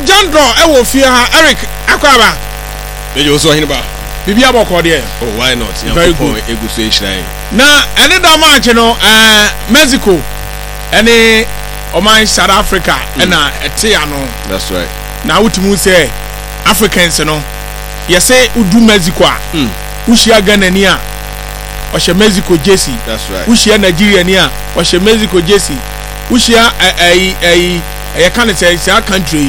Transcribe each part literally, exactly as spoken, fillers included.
Jandro e wo fie ha Eric akwaba Meje wo so hin ba bibi aboko de oh why not very good eguso e shine na ene da match no eh Mexico ene oman South Africa na ete ya no that's right na utimu say Africans no ye say udu Mexico a ushia Ghana ni a o she Mexico jersey that's right ushia Nigeria ni a o she Mexico jersey ushia eh eh eh can say say country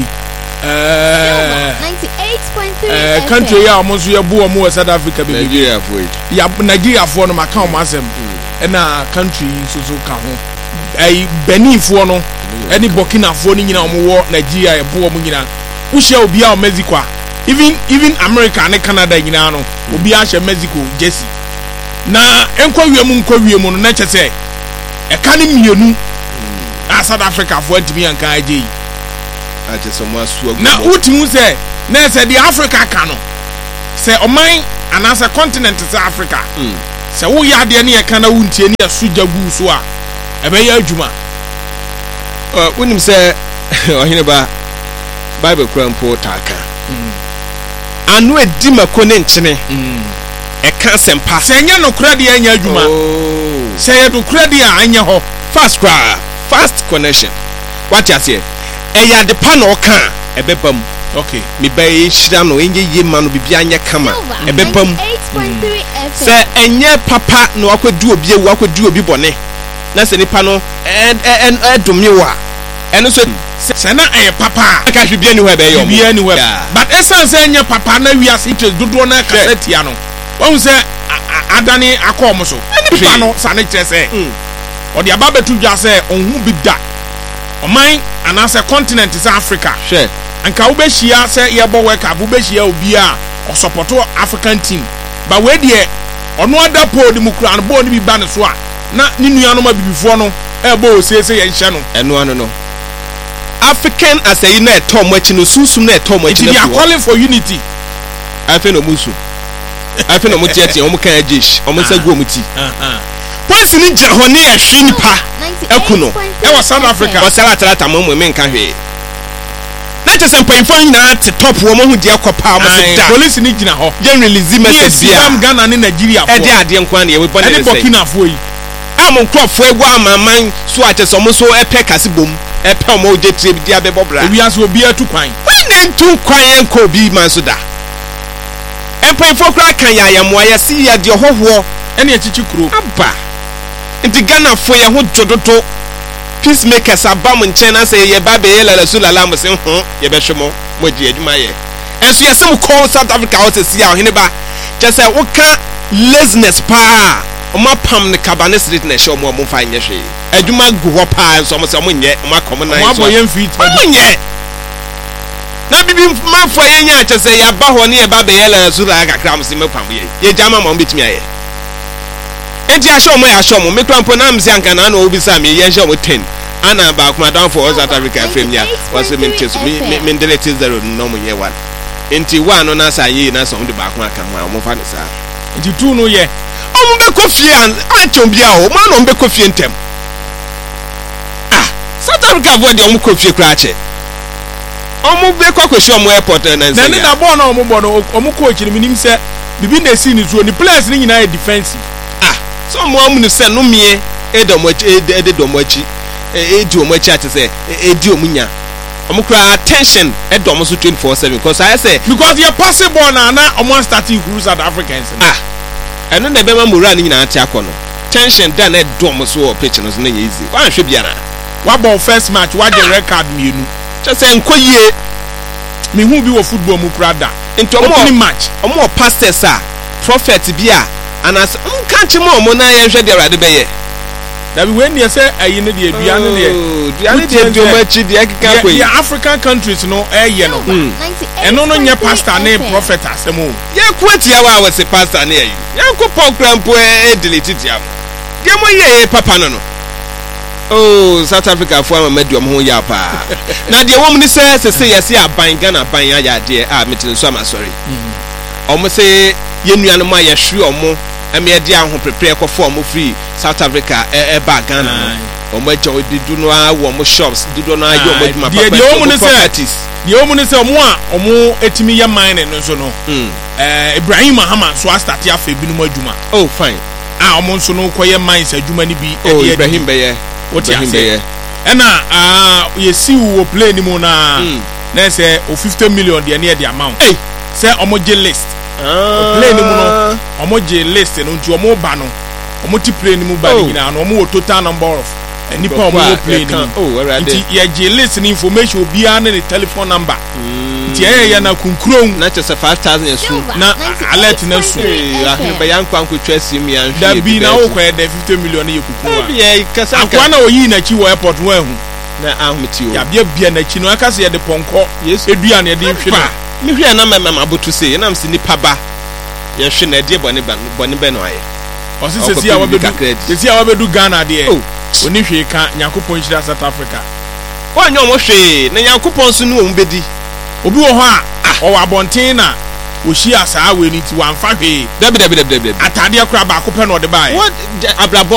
uh ninety-eight point three uh country ya omonso ye bu omo South Africa be Nigeria for it ya Nigeria for no maka o masem e na country so so ka ho eh Benin for no any Burkina for ni nyina omo wo Nigeria ye bu omo nyina ushia obi a Mexico even even America and Canada nyina no obi a hye Mexico jersey na enkwa wiemu nkwa wiemu no na chese e ka ni mienu a South Africa for ntimi anka aje aje so mo asu agu na utimu se na se the Africa ka no se oman anasa continent se Africa se wo ya de ne ye kana wuntie ne asu jagu so a e be ya adwuma uh wonim se ohine ba Bible krampo taka anu edi makone nchene e ka sempa se nya no kura de anya adwuma se ye do kura de anya ho fast cry fast connection what you say e ya de pa no ka e bebam okay me bay shira no enye ye ma no bibia anya kama e bebam ninety-eight point three F M se enye papa no akwadu obi ewu akwadu obi bone na se nipa no en en edomiwa eno so se na e papa ka hwebia ni ho be yo bibia ni ho but esan se nya papa na wiase it dodo na kasetia no won se adani akom so nipa no sa ne kire se o de aba betu dwa se onhu bi da oman anase continent is Africa sure anka wo be hia se ye bo work abu be hia obi a o support African team but we de ono ada po de mukura no bo ni bi ba ne so a na ni nua no ma bibifo no e bo o se se ye nhye no eno ano no African as a na eto mo achi no susum na eto mo achi na they are calling for unity I feel no musu I feel no mo tiati o mo kan ajish o mo sagu o mo ti Pasi ni gira ho ne ahwe nipa ekuno e wa South Africa wa sala talata mo mo me nka hwe na che sempan fo nyina te top wo mo hu de akopa mo se da police ni gina ho gen release message bia am Ghana ni Nigeria fo e de ade nkwa na ye we bone e Burkina fo yi am nkrofo egu amaman so a che so mo so e pe kase bom e pe mo je tre bi abebo bra e wiase obi atu kwan we ntu kwan enko bi man so da empan fo kra kan ya ya mo ya si ya de hoho ene echichi kuro aba nti Ghana fo ye ho jododo peacemakers abam nchen na say ye ba be ye la sulala mo se ho ye be hwemo mo ji adwuma ye enso ye sem call South Africa o se si a ohene ba je say wo ka laziness pa o ma pam ne kabane street na hwe mo mo fa nye hwe adwuma gu ho pa enso mo se mo nye mo akom na enso mo aboye fit mo nye na bibi ma fo ye nya je say ya ba ho ne ye ba be ye la sulala kakra mo se me pam ye ye jama mo betimi aye enti a show mo ya show mo me krampo na mse anka na na obi sa me ye show mo ten ana ba kuma down for South Africa frame ya was me chesu me me delete zero no mo ye one enti one no na sa ye na so mo de ba kuma aka ho mo fa ne sa enti two no ye o mo be kofie an a chom bia o mo no be kofie ntem ah South Africa vo de o mo kofie kra che o mo be kwakwehwe o mo airport na nse na ne na bo na o mo bo no o mo coach ni minim se bibi na si ni tuo ni players ni nyina e defensive so mo amu ni se no mie e do mo e de do mo achi e di o mo achi ate se e di o munya o mo kra attention e do mo so twenty-four seven because I say because you possible na na o mo starting cruise South Africans ah eno na be ma mora ni nyina ate akono tension da na do mo so o pitch no so na easy kwa hwe bia na wa ball first match wa the record mienu che se enkoyie me hu bi wo football mu kra da into mo match o mo pastors a prophet bia anas nkanchi mo mo na ye hwe de rade be ye da bi when you say ayi ne de adua ne de dua ne de adua machi de akika ko ye African countries no eh ye no eno no nye pastor ne prophet asemo ye kwatia wa wa se pastor ne ayi yanko pokrampo e delete dia mo de mo ye papa no no oh South Africa fo ama madu mo ho ya pa na de wo mo ni se se se ye se aban Ghana ban ya de a metin so ama sorry o mo se ye nua no ma ye hwe o mo eme ye de aho prepare ko for mo free South Africa e ba Ghana o mo je odidu no a wo mo shops didu no a yo mo duma papa de o mo ni se the omu say omo a omo etimi ye mine no so no mm eh Ibrahim Mahama so start ya fa bi no adwuma oh fine ah omo so no koye mines adwuma ni bi oh Ibrahim beye what you say ena ah ye si wo play ni mu na na say o fifty million de na the amount eh say omo je list ah play ni mu no omo je list no nti omo ba no omo ti play ni mu ba ni na no omo total number of enipa omo play ni oh already nti ye je list ni information obi an ni telephone number nti ye ye na kunkron na just five thousand yesu na alert na su ahun be yan kwan ko twasi mi an da bi na wo kwa de fifty million ye kukuwa ye kasa akwa na oyi na chi wo airport wo ahu na ahumeti o ya bia bia na chi no aka se ye de ponko edua na ye de hwe na mi hwe na mama abotu se na msi nipa ba ye hwe na de bone ba bone be no aye o se se sia wa bedu se sia wa bedu Ghana de oni hwe ka Yakupon shira South Africa wa nyo mo hwe na Yakupon so no o mbedi obi wo ho a o wa bonten na o shi asa we ni ti wa mfa hwe dabi dabi dabi dabi atade akura ba ko pe no de bae what abrabo